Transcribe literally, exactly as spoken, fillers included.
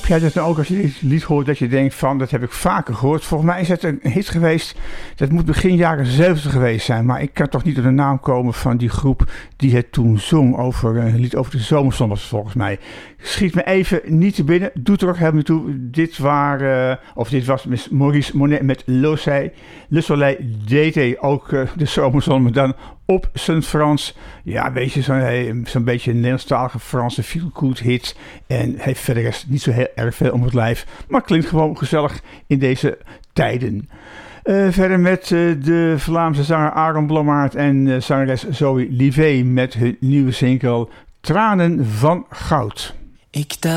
heb jij dat nou ook als je dit lied hoort dat je denkt van, dat heb ik vaker gehoord. Volgens mij is het een hit geweest, dat moet begin jaren zeventig geweest zijn. Maar ik kan toch niet op de naam komen van die groep die het toen zong. Over een lied over de zomerzon was het volgens mij. Schiet me even niet te binnen, doet er ook helemaal niet toe. Dit, waren, of dit was Maurice Monet met Le Soleil, Le Soleil d'été, ook uh, de zomerzon, maar dan op zijn Frans. Ja, weet je, zo'n, zo'n beetje een Nederlandstalige Franse feel-good hit. En heeft verder rest niet zo heel erg veel om het lijf. Maar klinkt gewoon gezellig in deze tijden. Uh, verder met uh, de Vlaamse zanger Aaron Blommaert en uh, zangeres Zoe Livet met hun nieuwe single Tranen van Goud. Ik